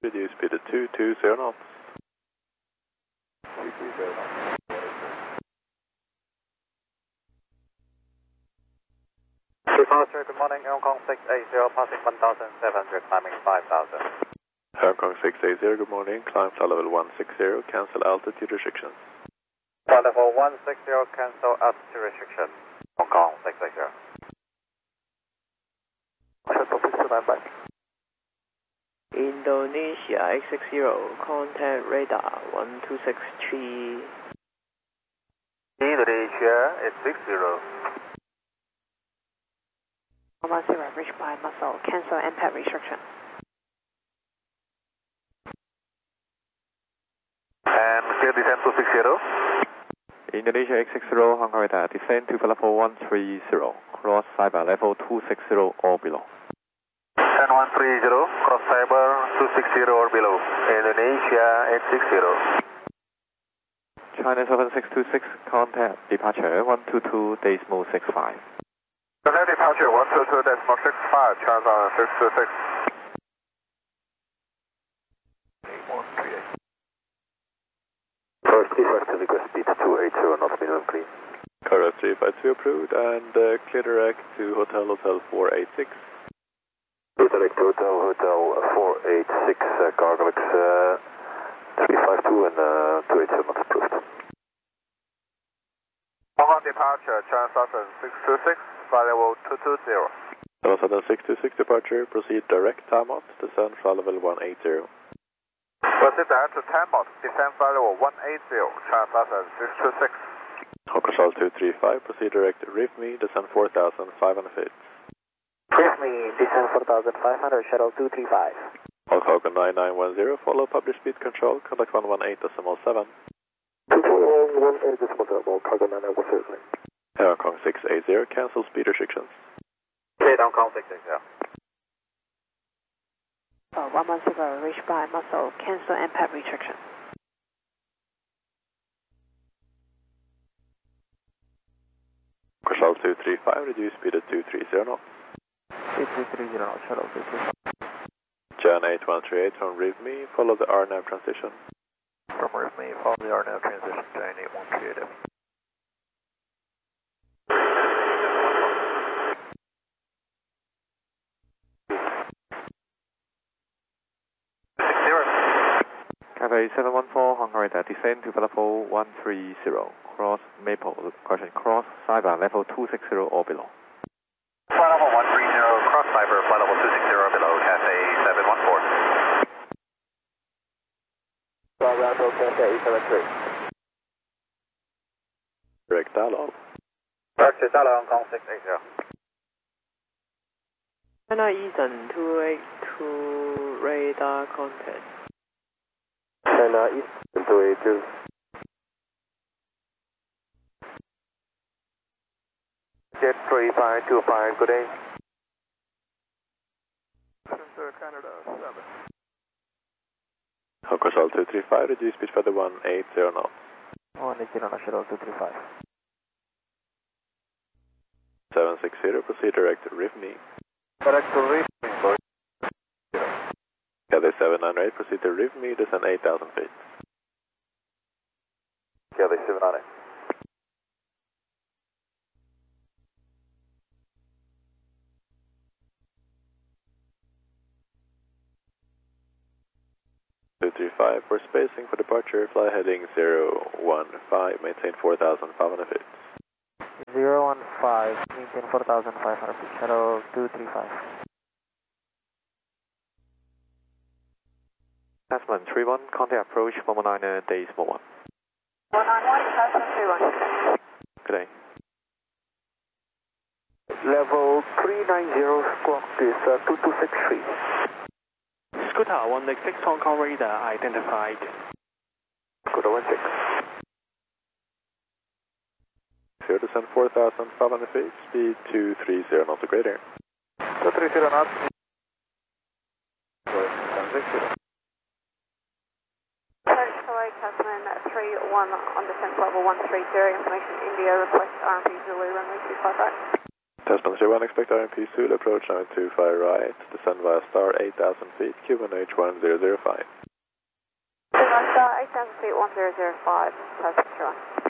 Reduce speed to 220 knots. 220 knots. Departure, good morning, Hong Kong 680, passing 1,700, climbing 5,000. Hong Kong 680, good morning, climb flight level 160, cancel altitude restrictions. Flight level 160, cancel altitude restriction. Hong Kong 680. Shuttle 629 back. Indonesia X60, contact radar 1263. Indonesia X60. 110, reach by muscle, cancel impact restriction. And clear descent to 60. Indonesia X60, Hong Kong radar, descend to level 130, cross cyber level 260 or below. 130, cross cyber 260 or below. Indonesia X60. China 7626, contact departure 122.65. Contact departure 122.65, China 626. 8138. First departure request speed 280 knots minimum clean. Correct 352 approved and clear direct to Hotel 486. Direct to Hotel 486, Cargolex 352 and 280 knots approved. Hong Kong departure, China Southern 626, flight level 220. China Southern 626 departure, proceed direct TAMOT, descend flight level 180. Proceed direct to TAMOT, descend flight level 180, China Southern 626. Hong Kong Charles 235, proceed direct RIVME, descend 4,500 feet. RIVME, descend 4,500, shuttle 235. Hong Kong 9910, follow published speed control, contact 118.7. 218.7, cargo 9910. Hong Kong 680, cancel speed restrictions. Clear Hong Kong 680. 110, reach by muscle, cancel impact restriction. Hong Kong Charles 235, reduce speed to 230 knots. 2330 knots, shuttle 235. Jan 8138 from RIVME, follow the RNAV transition. From RIVME, follow the RNAV transition, Jan 8138. Cathay 714, Hong Kong radar, descend to level 130, cross Maple, cross cyber level 260 or below. Flight level 130, cross cyber, flight level 260 or below, Cathay 714. Bravo, Cathay 873. Direct dialogue. Departure Hong Kong 680. China Eastern 282, radar contact. China Eastern 282. Jet 3525, good day. Center Canada 7. Hong Kong Charles 235, reduce speed further 180 knots. 180 knots, shuttle 235. 760, proceed direct to RIVME. Direct to RIVME, sorry. Cathay 798, proceed to RIVME, descend 8,000 feet. Cathay 798. For spacing for departure, fly heading 015, maintain 4,500 feet. 015, maintain 4,500 feet, shuttle 235. Tasman 31, contact approach 119 days more 1. 191, Tasman 31. Good day. Level 390, squawk is 2263. Scooter 166, Hong Kong radar identified. Scooter 16. Here descend 4,500 feet, speed 230 knots to greater. 230 knots. 760. Tasman 31 on descent level 130, information India, request RMP Zulu runway 255. Tasman 01, expect RMP Zulu approach 925 right, descend via star 8,000 feet, QNH 1005. Star 8,000 feet, 1005, Tasman 01.